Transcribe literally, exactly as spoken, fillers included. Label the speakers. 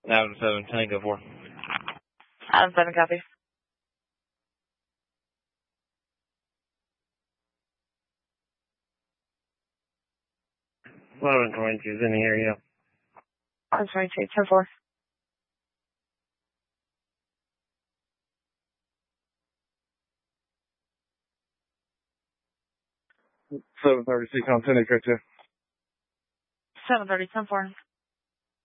Speaker 1: Adam seven, Tango four.
Speaker 2: Adam seven, copy.
Speaker 1: eleven twenty-two is in the area.
Speaker 2: eleven twenty-two, ten four.
Speaker 1: seven thirty-six on ten acre two.
Speaker 2: seven thirty, ten four.